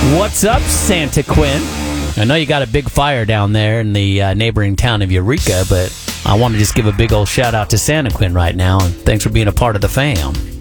What's up, Santa Quinn? I know you got a big fire down there in the neighboring town of Eureka, but I want to just give a big old shout out to Santa Quinn right now, and thanks for being a part of the fam.